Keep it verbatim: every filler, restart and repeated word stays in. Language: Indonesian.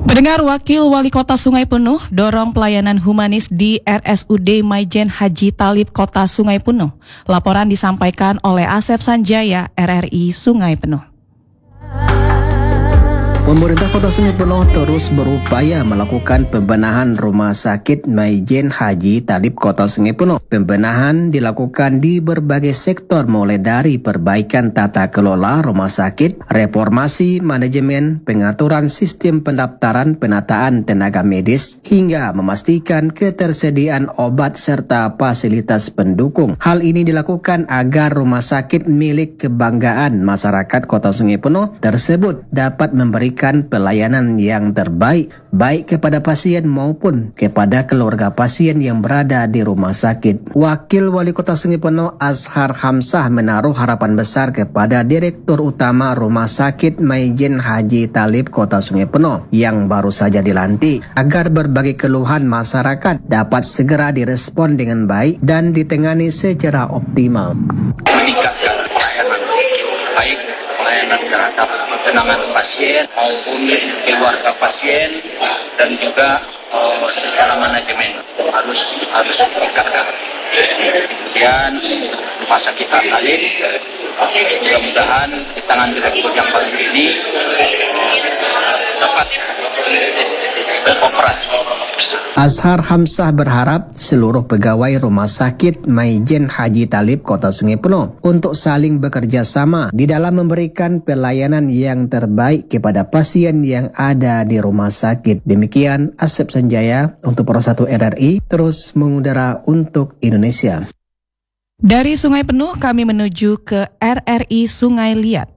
Pendengar, Wakil Wali Kota Sungai Penuh dorong pelayanan humanis di R S U D Maijen Haji Talib Kota Sungai Penuh. Laporan disampaikan oleh Asep Sanjaya, R R I Sungai Penuh. Pemerintah Kota Sungai Penuh terus berupaya melakukan pembenahan Rumah Sakit Maijen Haji Talib Kota Sungai Penuh. Pembenahan dilakukan di berbagai sektor, mulai dari perbaikan tata kelola rumah sakit, reformasi manajemen, pengaturan sistem pendaftaran penataan tenaga medis, hingga memastikan ketersediaan obat serta fasilitas pendukung. Hal ini dilakukan agar rumah sakit milik kebanggaan masyarakat Kota Sungai Penuh tersebut dapat memberikan pelayanan yang terbaik baik kepada pasien maupun kepada keluarga pasien yang berada di rumah sakit. Wakil Wali Kota Sungai Penuh Azhar Hamzah menaruh harapan besar kepada Direktur Utama Rumah Sakit Maijen Haji Talib Kota Sungai Penuh yang baru saja dilantik agar berbagai keluhan masyarakat dapat segera direspon dengan baik dan ditangani secara optimal. Meningkatkan pelayanan baik pelayanan terhadap penanganan pasien maupun keluarga pasien dan juga uh, secara manajemen harus harus ditingkatkan. Kemudian rumah sakit Talib mudah-mudahan di tangan direktur yang baru ini dapat beroperasi. Azhar Hamzah berharap seluruh pegawai Rumah Sakit Maijen Haji Talib Kota Sungai Penuh untuk saling bekerja sama di dalam memberikan pelayanan yang terbaik kepada pasien yang ada di rumah sakit. Demikian Asep Sanjaya untuk Pro satu R R I, terus mengudara untuk Indonesia. Dari Sungai Penuh kami menuju ke R R I Sungai Liat.